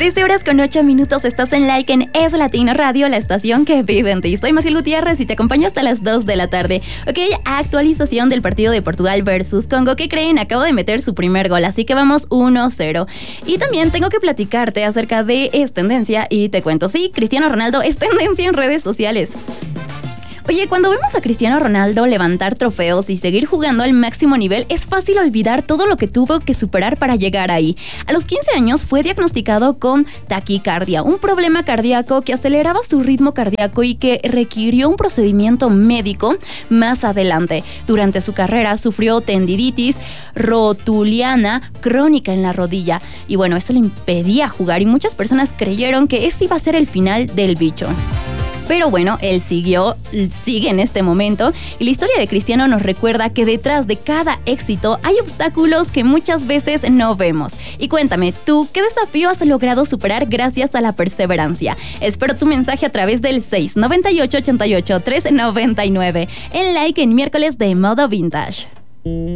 13:08, estás en Like en Es Latino Radio, la estación que vive en ti. Soy Maciel Gutiérrez y te acompaño hasta las 2 de la tarde. Ok, actualización del partido de Portugal versus Congo. ¿Qué creen? Acabo de meter su primer gol, así que vamos 1-0. Y también tengo que platicarte acerca de Es Tendencia y te cuento, sí, Cristiano Ronaldo es tendencia en redes sociales. Oye, cuando vemos a Cristiano Ronaldo levantar trofeos y seguir jugando al máximo nivel, es fácil olvidar todo lo que tuvo que superar para llegar ahí. A los 15 años fue diagnosticado con taquicardia, un problema cardíaco que aceleraba su ritmo cardíaco y que requirió un procedimiento médico más adelante. Durante su carrera sufrió tendinitis rotuliana crónica en la rodilla y bueno, eso le impedía jugar y muchas personas creyeron que ese iba a ser el final del bicho. Pero bueno, él sigue en este momento y la historia de Cristiano nos recuerda que detrás de cada éxito hay obstáculos que muchas veces no vemos. Y cuéntame, ¿tú qué desafío has logrado superar gracias a la perseverancia? Espero tu mensaje a través del 698-88-399 en Like en miércoles de Modo Vintage.